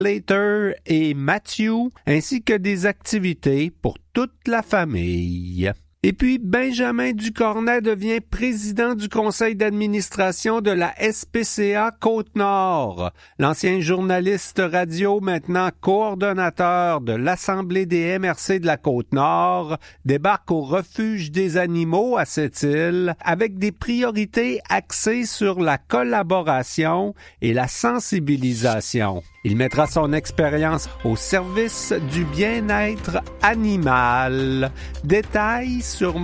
Later et Matthew, ainsi que des activités pour toute la famille. Et puis, Benjamin Ducornet devient président du conseil d'administration de la SPCA Côte-Nord. L'ancien journaliste radio, maintenant coordonnateur de l'Assemblée des MRC de la Côte-Nord, débarque au refuge des animaux à cette île avec des priorités axées sur la collaboration et la sensibilisation. Il mettra son expérience au service du bien-être animal. Détails sur